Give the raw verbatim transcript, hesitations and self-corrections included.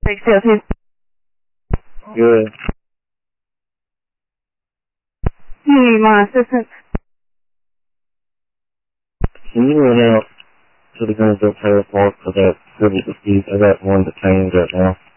Take sales here. Good. You need my assistance? Can you run out to the Guns Up Taylor Park for that civil dispute? I got one detained right now.